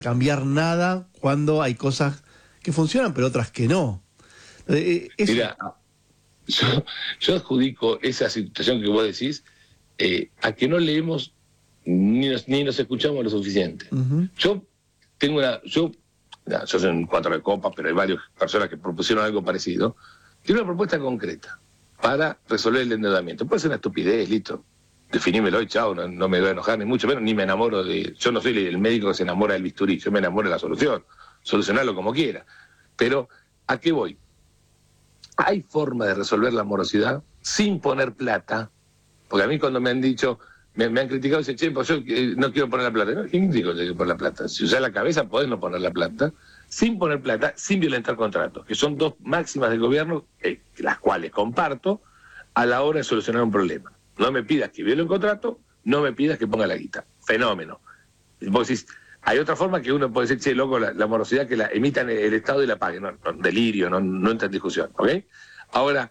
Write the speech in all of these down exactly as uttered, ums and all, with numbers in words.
cambiar nada cuando hay cosas que funcionan, pero otras que no. Eh, eso... Mira, yo, yo adjudico esa situación que vos decís eh, a que no leemos ni nos, ni nos escuchamos lo suficiente. Uh-huh. Yo tengo una... Yo, no, yo soy un cuatro de copa, pero hay varias personas que propusieron algo parecido. Tiene una propuesta concreta para resolver el endeudamiento. Puede ser una estupidez, listo. Definímelo y chao, no, no me voy a enojar, ni mucho menos, ni me enamoro de... Yo no soy el médico que se enamora del bisturí, yo me enamoro de la solución. Solucionarlo como quiera. Pero, ¿a qué voy? Hay forma de resolver la morosidad sin poner plata, porque a mí cuando me han dicho, me, me han criticado, dicen, che, pues yo eh, no quiero poner la plata. No, ¿quién dijo que quiero poner la plata? Si usás la cabeza podés no poner la plata, sin poner plata, sin violentar contratos, que son dos máximas del gobierno, eh, las cuales comparto, a la hora de solucionar un problema. No me pidas que viole un contrato, no me pidas que ponga la guita. Fenómeno. Vos decís, hay otra forma que uno puede decir, che, loco, la, la morosidad que la emitan el, el Estado y la paguen. No, no, delirio, no, no entra en discusión, ¿ok? Ahora,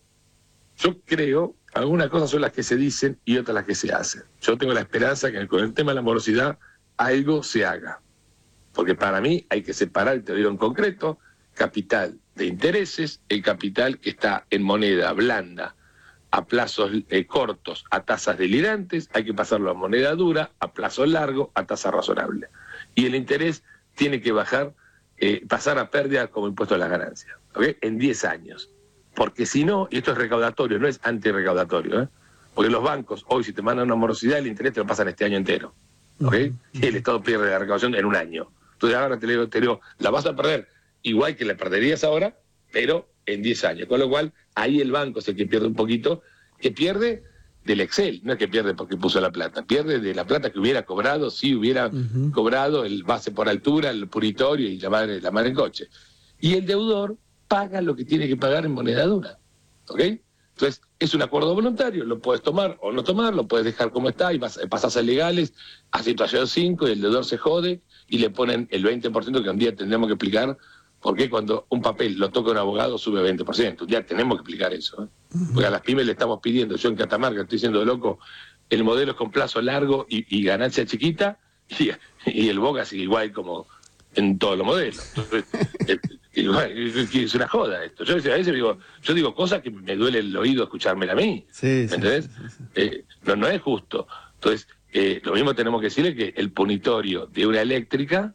yo creo, algunas cosas son las que se dicen y otras las que se hacen. Yo tengo la esperanza que con el tema de la morosidad algo se haga. Porque para mí hay que separar, y te lo digo en concreto, capital de intereses, el capital que está en moneda blanda, a plazos eh, cortos, a tasas delirantes, hay que pasarlo a moneda dura, a plazo largo, a tasa razonable. Y el interés tiene que bajar, eh, pasar a pérdida como impuesto a las ganancias, ¿okay? En diez años. Porque si no, y esto es recaudatorio, no es antirrecaudatorio, ¿eh? Porque los bancos, hoy si te mandan una morosidad, el interés te lo pasan este año entero, ¿okay? Y el Estado pierde la recaudación en un año. Entonces ahora te digo, te digo, la vas a perder igual que la perderías ahora, pero en diez años. Con lo cual, ahí el banco es el que pierde un poquito, que pierde del Excel, no es que pierde porque puso la plata, pierde de la plata que hubiera cobrado, si hubiera uh-huh. cobrado el base por altura, el puritorio y la madre, la madre en coche. Y el deudor paga lo que tiene que pagar en moneda dura, ¿ok? Entonces, es un acuerdo voluntario, lo puedes tomar o no tomar, lo puedes dejar como está y vas, pasas a legales, a situación cinco y el deudor se jode y le ponen el veinte por ciento que un día tendremos que explicar. ¿Por qué cuando un papel lo toca un abogado sube veinte por ciento? Ya tenemos que explicar eso, ¿eh? Porque a las pymes le estamos pidiendo, yo en Catamarca estoy diciendo loco, el modelo es con plazo largo y, y ganancia chiquita, y, y el Boca sigue igual como en todos los modelos. Entonces, es, es una joda esto. Yo a veces digo, yo digo cosas que me duele el oído escuchármela a mí. Sí, sí, ¿entendés? Sí, sí, sí. Eh, no, no es justo. Entonces, eh, lo mismo tenemos que decirle que el punitorio de una eléctrica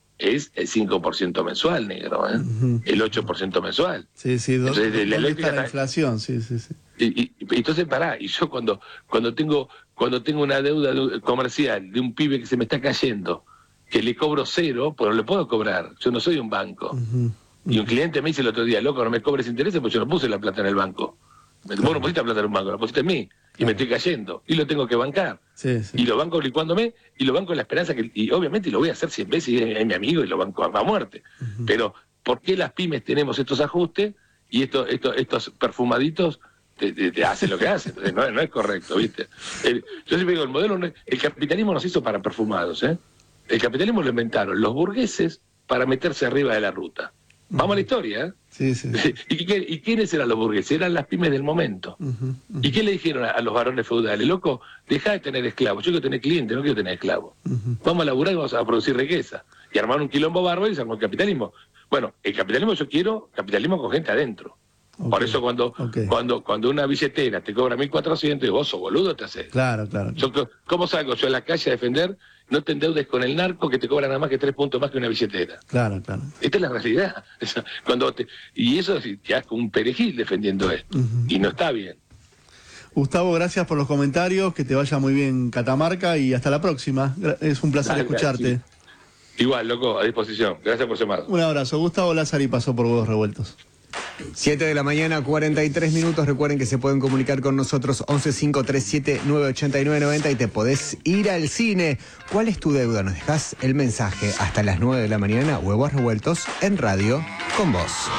es el cinco por ciento mensual, negro, ¿eh? Uh-huh. El ocho por ciento mensual. Sí, sí, do, entonces, de la eléctrica la inflación, sí, sí, sí. Y, y, y entonces pará, y yo cuando cuando tengo cuando tengo una deuda comercial de un pibe que se me está cayendo, que le cobro cero, pues no le puedo cobrar, yo no soy un banco. Uh-huh. Uh-huh. Y un cliente me dice el otro día, loco, no me cobres intereses porque yo no puse la plata en el banco. Claro. Vos no pusiste la plata en un banco, la pusiste en mí. Y me estoy cayendo, y lo tengo que bancar. Sí, sí. Y lo banco licuándome, y lo banco en la esperanza que, y obviamente lo voy a hacer cien veces, y es, es mi amigo, y lo banco a, a muerte. Uh-huh. Pero, ¿por qué las pymes tenemos estos ajustes, y estos, estos, estos perfumaditos te, te, te hacen lo que hacen? Entonces, no, no es correcto, ¿viste? El, yo siempre digo, el modelo, no es, el capitalismo nos hizo para perfumados, ¿eh? El capitalismo lo inventaron los burgueses para meterse arriba de la ruta. Vamos uh-huh. a la historia, ¿eh? Sí, sí. ¿Y, qué, ¿Y quiénes eran los burgueses? Eran las pymes del momento. Uh-huh, uh-huh. ¿Y qué le dijeron a, a los varones feudales? Loco, dejá de tener esclavos. Yo quiero tener clientes, no quiero tener esclavos. Uh-huh. Vamos a laburar y vamos a producir riqueza. Y armaron un quilombo bárbaro y se armó el capitalismo. Bueno, el capitalismo yo quiero capitalismo con gente adentro. Okay. Por eso cuando, okay. cuando cuando una billetera te cobra mil cuatrocientos y vos sos boludo, te haces. Claro, claro. Yo, ¿cómo salgo yo a la calle a defender? No te endeudes con el narco que te cobra nada más que tres puntos más que una billetera. Claro, claro. Esta es la realidad. Cuando te, y eso te hace un perejil defendiendo esto. Uh-huh. Y no está bien. Gustavo, gracias por los comentarios. Que te vaya muy bien Catamarca y hasta la próxima. Es un placer Dale, escucharte. Sí. Igual, loco, a disposición. Gracias por llamar. Un abrazo. Gustavo Lázari pasó por Huevos Revueltos. siete de la mañana, cuarenta y tres minutos. Recuerden que se pueden comunicar con nosotros once cinco tres siete nueve ocho nueve noventa y te podés ir al cine. ¿Cuál es tu deuda? Nos dejás el mensaje hasta las nueve de la mañana. Huevos Revueltos en radio con vos.